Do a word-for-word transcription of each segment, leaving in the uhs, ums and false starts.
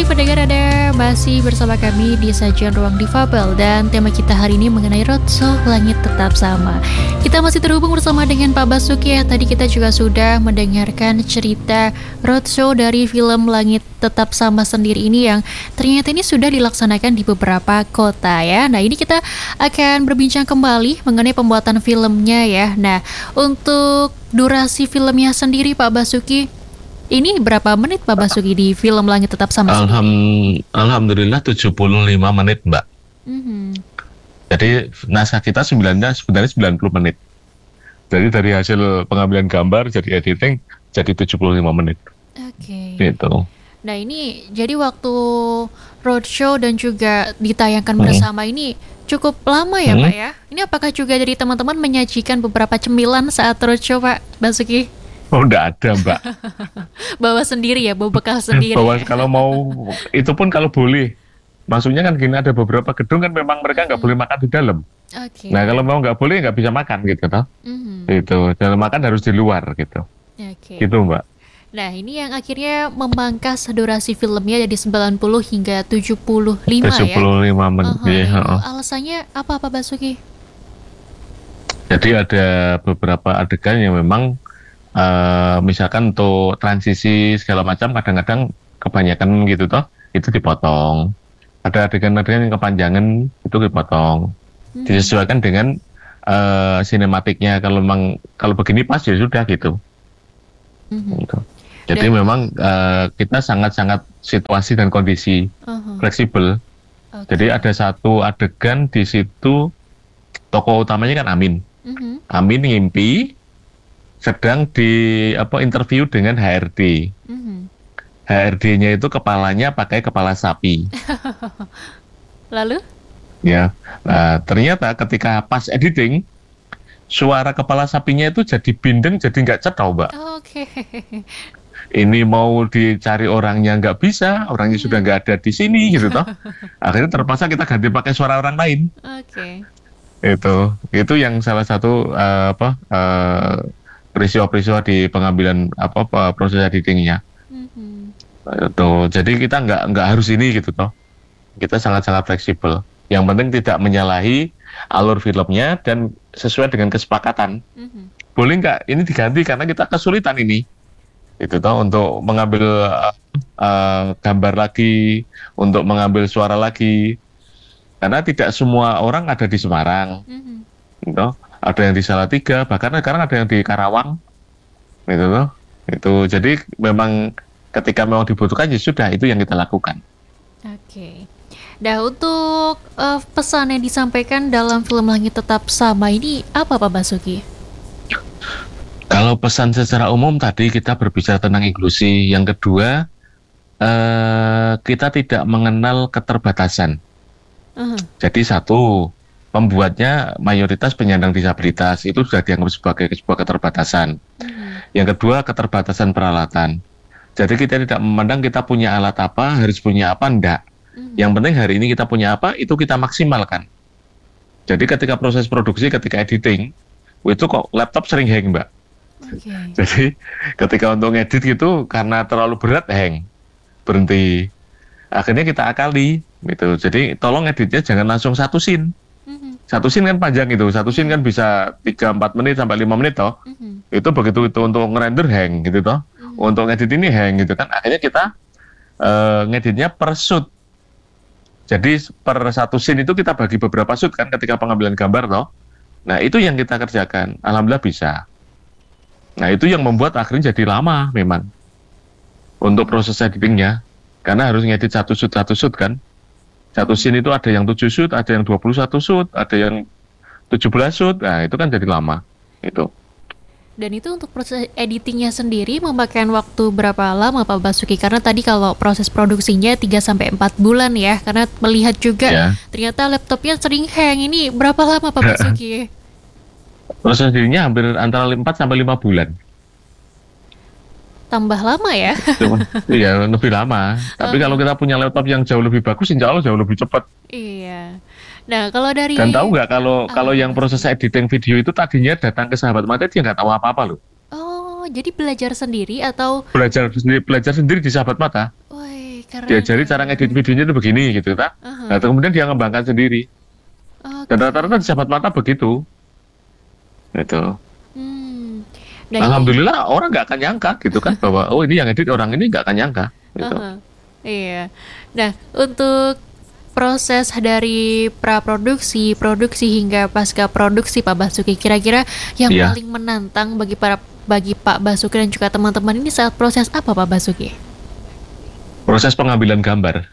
kasih pendengar, ada masih bersama kami di sajian Ruang Difabel. Dan tema kita hari ini mengenai roadshow Langit Tetap Sama. Kita masih terhubung bersama dengan Pak Basuki ya. Tadi kita juga sudah mendengarkan cerita roadshow dari film Langit Tetap Sama sendiri ini, yang ternyata ini sudah dilaksanakan di beberapa kota ya. Nah, ini kita akan berbincang kembali mengenai pembuatan filmnya ya. Nah, untuk durasi filmnya sendiri Pak Basuki, ini berapa menit Pak Basuki di film Langit Tetap Sama? Alham, Alhamdulillah tujuh puluh lima menit Mbak. Mm-hmm. Jadi naskah kita sebenarnya sebenarnya sembilan puluh menit. Jadi dari hasil pengambilan gambar jadi editing jadi tujuh puluh lima menit. Oke. Okay. Gitu. Nah ini jadi waktu roadshow dan juga ditayangkan hmm. bersama ini cukup lama ya hmm. Pak ya? Ini apakah juga dari teman-teman menyajikan beberapa cemilan saat roadshow Pak Basuki? Oh, enggak ada Mbak. Bawa sendiri ya, bawa bekal sendiri. Bawa ya? Kalau mau, itu pun kalau boleh. Maksudnya kan gini, ada beberapa gedung kan memang mereka nggak hmm. boleh makan di dalam. Okay. Nah kalau mau nggak boleh nggak bisa makan gitu toh. Hmm. Itu, dan makan harus di luar gitu. Okay. Gitu Mbak. Nah ini yang akhirnya memangkas durasi filmnya dari sembilan puluh hingga tujuh puluh lima ya. tujuh puluh lima menit. Uh-huh. Ya. Alasannya apa Pak Basuki? Jadi ada beberapa adegan yang memang Uh, misalkan untuk transisi segala macam kadang-kadang kebanyakan gitu toh itu dipotong. Ada adegan-adegan yang kepanjangan itu dipotong. Hmm. Disesuaikan dengan uh, sinematiknya. Kalau memang kalau begini pas ya sudah gitu. Hmm. Gitu. Jadi dan, memang uh, kita sangat-sangat situasi dan kondisi uh-huh. fleksibel. Okay. Jadi ada satu adegan di situ tokoh utamanya kan Amin. Uh-huh. Amin ngimpi sedang di apa interview dengan H R D. Mm-hmm. H R D-nya itu kepalanya pakai kepala sapi. Lalu? Ya, nah, ternyata ketika pas editing, suara kepala sapinya itu jadi bindeng, jadi nggak cetha, Mbak. Oke. Okay. Ini mau dicari orangnya nggak bisa, orangnya hmm. sudah nggak ada di sini gitu toh. Akhirnya terpaksa kita ganti pakai suara orang lain. Oke. Okay. Itu, itu yang salah satu uh, apa? Uh, peristiwa-peristiwa di pengambilan apa, apa proses editingnya. Mm-hmm. Tuh, jadi kita nggak nggak harus ini gitu toh. Kita sangat-sangat fleksibel. Yang penting tidak menyalahi alur filmnya dan sesuai dengan kesepakatan. Mm-hmm. Boleh nggak ini diganti karena kita kesulitan ini. Itu toh untuk mengambil uh, uh, gambar lagi, untuk mengambil suara lagi. Karena tidak semua orang ada di Semarang. Mm-hmm. Gitu. Ada yang di Salatiga, bahkan sekarang ada yang di Karawang, gitu loh. Itu jadi memang ketika memang dibutuhkan ya sudah itu yang kita lakukan. Oke. Okay. Nah untuk uh, pesan yang disampaikan dalam film Langit Tetap Sama ini apa Pak Basuki? Kalau pesan secara umum tadi kita berbicara tentang inklusi. Yang kedua uh, kita tidak mengenal keterbatasan. Uh-huh. Jadi satu, pembuatnya mayoritas penyandang disabilitas, itu sudah dianggap sebagai sebuah keterbatasan. Hmm. Yang kedua, keterbatasan peralatan. Jadi kita tidak memandang kita punya alat apa, harus punya apa, enggak. Hmm. Yang penting hari ini kita punya apa, itu kita maksimalkan. Jadi ketika proses produksi, ketika editing, itu kok laptop sering hang, Mbak. Okay. Jadi ketika untuk ngedit gitu, karena terlalu berat, hang. Berhenti. Akhirnya kita akali, gitu. Jadi tolong editnya jangan langsung satu scene. Satu scene kan panjang itu, satu scene kan bisa tiga sampai empat menit sampai lima menit toh. Mm-hmm. Itu begitu itu untuk ngerender hang gitu toh. Mm-hmm. Untuk ngedit ini hang gitu kan. Akhirnya kita uh, ngeditnya per shoot. Jadi per satu scene itu kita bagi beberapa shoot kan ketika pengambilan gambar toh. Nah itu yang kita kerjakan. Alhamdulillah bisa. Nah itu yang membuat akhirnya jadi lama memang. Untuk proses editingnya. Karena harus ngedit satu shoot, satu shoot kan. Satu scene itu ada yang tujuh shoot, ada yang dua puluh satu shoot, ada yang tujuh belas shoot. Nah, itu kan jadi lama. Itu. Dan itu untuk proses editingnya sendiri memakan waktu berapa lama Pak Basuki? Karena tadi kalau proses produksinya tiga sampai empat bulan ya. Karena melihat juga ya. Ternyata laptopnya sering hang. Ini berapa lama Pak Basuki? Proses editingnya hampir antara empat sampai lima bulan. Tambah lama ya? Iya, lebih lama. Tapi okay. Kalau kita punya laptop yang jauh lebih bagus, insya Allah jauh lebih cepat. Iya. Nah, kalau dari... Dan tahu nggak kalau uh, kalau yang proses editing video itu tadinya datang ke Sahabat Mata, dia nggak tahu apa-apa loh. Oh, jadi belajar sendiri atau... Belajar sendiri, belajar sendiri di Sahabat Mata. Wih, Keren, diajari cara keren. ngedit videonya itu begini gitu tak. Uh-huh. Nah kemudian dia ngembangkan sendiri. Okay. Dan rata-rata di sahabat mata begitu. Gitu. Hmm. Nah, Alhamdulillah ini... orang nggak akan nyangka gitu kan bahwa oh ini yang edit orang ini nggak akan nyangka. Gitu. Uh-huh. Iya. Nah untuk proses dari praproduksi, produksi hingga pasca produksi Pak Basuki, kira-kira yang yeah. paling menantang bagi para bagi Pak Basuki dan juga teman-teman ini saat proses apa Pak Basuki? Proses pengambilan gambar,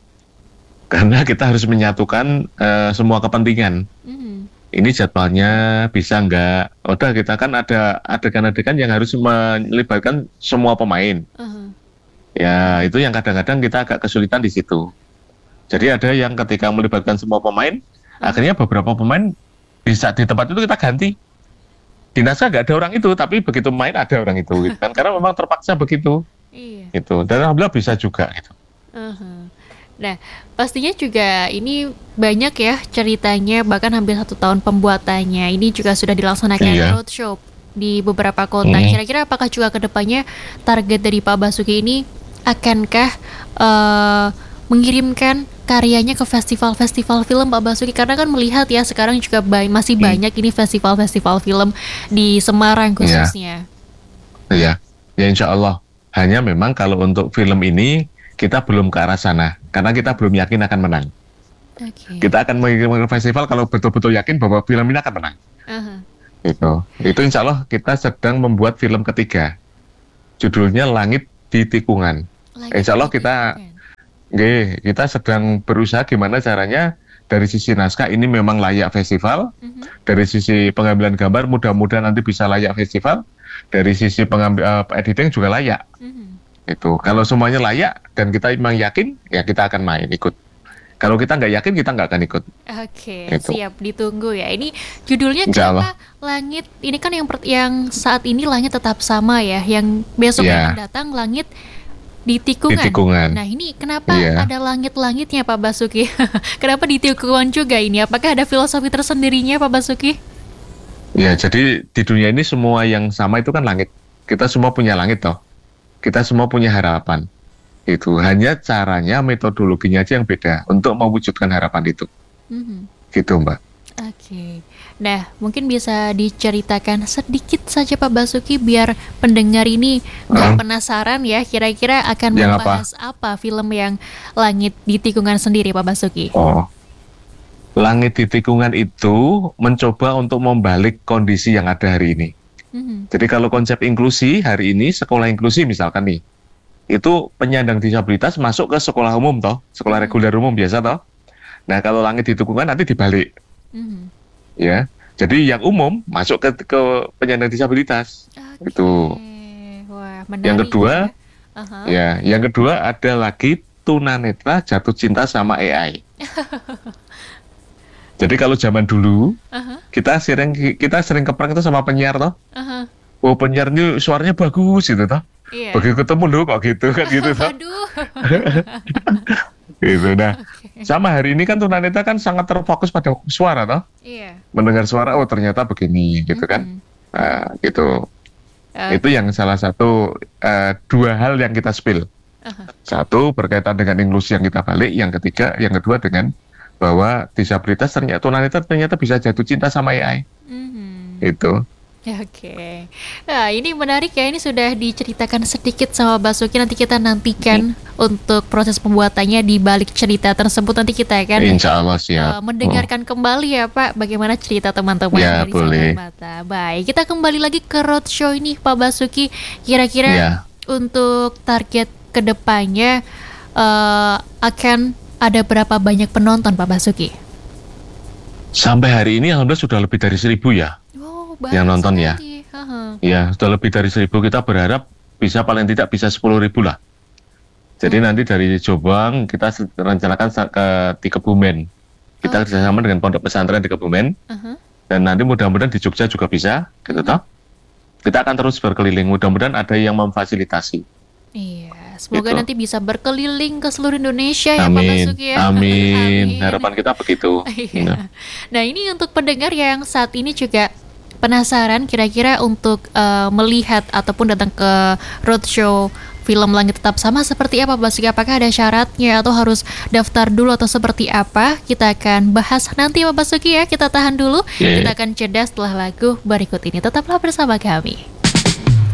karena kita harus menyatukan uh, semua kepentingan. Mm-hmm. Ini jadwalnya bisa nggak? Udah kita kan ada adegan-adegan yang harus melibatkan semua pemain. Uh-huh. Ya itu yang kadang-kadang kita agak kesulitan di situ. Jadi ada yang ketika melibatkan semua pemain, hmm. akhirnya beberapa pemain bisa di tempat itu kita ganti. Di naskah nggak ada orang itu, tapi begitu main ada orang itu, gitu kan? Karena memang terpaksa begitu. Iya. Gitu. Dan alhamdulillah bisa juga. Gitu. Uh-huh. Nah, pastinya juga ini banyak ya ceritanya, bahkan hampir satu tahun pembuatannya. Ini juga sudah dilaksanakan iya. roadshow di beberapa kota. Hmm. Kira-kira apakah juga kedepannya target dari Pak Basuki ini akankah uh, mengirimkan karyanya ke festival-festival film Pak Basuki, karena kan melihat ya sekarang juga ba- masih hmm. banyak ini festival-festival film di Semarang khususnya. Iya, ya, ya insya Allah. Hanya memang kalau untuk film ini kita belum ke arah sana, karena kita belum yakin akan menang. Okay. Kita akan mengirimkan festival kalau betul-betul yakin bahwa film ini akan menang. Uh-huh. Itu, itu insya Allah kita sedang membuat film ketiga, judulnya Langit di Tikungan. Langit insya Allah kita Oke, kita sedang berusaha gimana caranya dari sisi naskah ini memang layak festival, mm-hmm. dari sisi pengambilan gambar mudah-mudahan nanti bisa layak festival, dari sisi pengambil uh, editing juga layak. Mm-hmm. Itu kalau semuanya layak dan kita memang yakin, ya kita akan main ikut. Kalau kita nggak yakin, kita nggak akan ikut. Oke, okay, siap ditunggu ya. Ini judulnya kenapa Langit? Ini kan yang per- yang saat ini Langit Tetap Sama ya, yang besok yeah. akan datang Langit di tikungan. di tikungan. Nah ini kenapa yeah. ada langit-langitnya Pak Basuki? Kenapa di tikungan juga ini? Apakah ada filosofi tersendirinya Pak Basuki? Ya jadi di dunia ini semua yang sama itu kan langit. Kita semua punya langit toh. Kita semua punya harapan. Itu hanya caranya, metodologinya aja yang beda untuk mewujudkan harapan itu. Mm-hmm. Gitu Mbak. Oke. Okay. Nah, mungkin bisa diceritakan sedikit saja Pak Basuki biar pendengar ini nggak hmm. penasaran ya, kira-kira akan yang membahas apa? apa film yang Langit di Tikungan sendiri Pak Basuki? Oh, Langit di Tikungan itu mencoba untuk membalik kondisi yang ada hari ini. Hmm. Jadi kalau konsep inklusi hari ini, sekolah inklusi misalkan nih, itu penyandang disabilitas masuk ke sekolah umum toh, sekolah hmm. reguler umum biasa toh. Nah kalau Langit di Tikungan nanti dibalik. Hmm. Ya, jadi yang umum masuk ke, ke penyandang disabilitas. Okay. Itu. Wah, menarik. Yang kedua, ya. Uh-huh. ya, yang kedua ada lagi tunanetra jatuh cinta sama A I. Jadi kalau zaman dulu, uh-huh. kita sering kita sering keprank itu sama penyiar toh. Uh-huh. Oh penyiar ini suaranya bagus gitu toh. Yeah. Begitu ketemu loh kok gitu kan gitu toh. Aduh. Gitu nah. Okay. Sama hari ini kan tunanetra kan sangat terfokus pada suara toh. Iya. Mendengar suara oh ternyata begini gitu mm-hmm. kan. Nah, gitu. Okay. Itu yang salah satu uh, dua hal yang kita spill. Uh-huh. Satu berkaitan dengan inklusi yang kita balik, yang ketiga, yang kedua dengan bahwa disabilitas ternyata tunanetra ternyata bisa jatuh cinta sama A I. Mm-hmm. Itu. Oke, okay. Nah ini menarik ya, ini sudah diceritakan sedikit sama Basuki, nanti kita nantikan hmm. untuk proses pembuatannya di balik cerita tersebut, nanti kita akan Insya Allah siap. Uh, mendengarkan oh. kembali ya Pak, bagaimana cerita teman-teman ya, dari boleh. Sahabat Mata. Baik, kita kembali lagi ke roadshow ini Pak Basuki, kira-kira ya. untuk target kedepannya uh, akan ada berapa banyak penonton Pak Basuki? Sampai hari ini alhamdulillah sudah lebih dari seribu ya. Yang nonton ya, uh-huh. ya sudah lebih dari seribu. Kita berharap bisa paling tidak bisa sepuluh ribu lah. Jadi hmm. nanti dari Jombang kita rencanakan ke di Kebumen. Kita okay. kerjasama dengan pondok pesantren di Kebumen, uh-huh. dan nanti mudah-mudahan di Jogja juga bisa, gitu toh. Kita akan terus berkeliling. Mudah-mudahan ada yang memfasilitasi. Iya, semoga gitu. Nanti bisa berkeliling ke seluruh Indonesia ya Amin. Pak Basuki ya. Amin. Amin. Harapan kita begitu. Iya. Nah ini untuk pendengar yang saat ini juga penasaran kira-kira untuk uh, melihat ataupun datang ke roadshow film Langit Tetap Sama seperti apa, Pak Basuki? Apakah ada syaratnya atau harus daftar dulu atau seperti apa? Kita akan bahas nanti, Pak Basuki ya. Kita tahan dulu. Yeah. Kita akan jeda setelah lagu berikut ini. Tetaplah bersama kami.